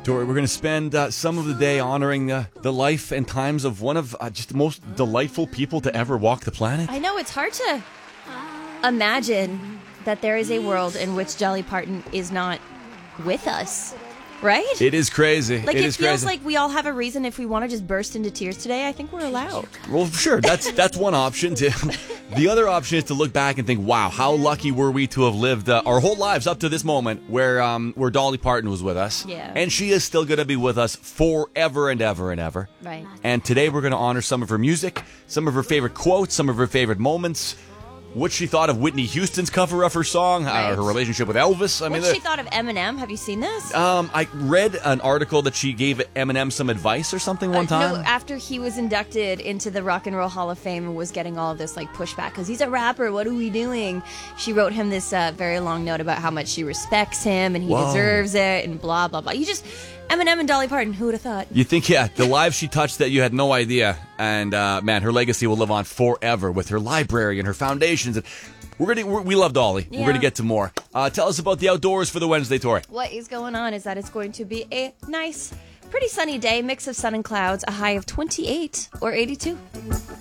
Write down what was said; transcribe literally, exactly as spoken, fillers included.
Tori, we're going to spend uh, some of the day honoring uh, the life and times of one of uh, just the most delightful people to ever walk the planet. I know, it's hard to imagine that there is a world in which Dolly Parton is not with us, right? It is crazy. Like, it, it is feels crazy. like we all have a reason if we want to just burst into tears today. I think we're allowed. Well, sure, that's that's one option. To, the other option is to look back and think, wow, how lucky were we to have lived uh, our whole lives up to this moment where um, where Dolly Parton was with us. Yeah. And she is still going to be with us forever and ever and ever. Right. And today we're going to honor some of her music, some of her favorite quotes, some of her favorite moments, what she thought of Whitney Houston's cover of her song, Right. uh, her relationship with Elvis. I What mean, she thought of Eminem? Have you seen this? um, I read an article that she gave Eminem some advice or something one Uh, time. No, after he was inducted into the Rock and Roll Hall of Fame and was getting all of this like pushback because he's a rapper. What are we doing? She wrote him this uh, very long note about how much she respects him and he Whoa. deserves it and blah blah blah. You just Eminem and Dolly Parton. Who would have thought? You think, yeah, the lives she touched that you had no idea. And, uh, man, her legacy will live on forever with her library and her foundations. And we're gonna, we're, we love Dolly. Yeah. We're going to get to more. Uh, tell us about the outdoors for the Wednesday, Tori. What is going on is that it's going to be a nice, pretty sunny day, mix of sun and clouds, a high of twenty-eight or eighty-two.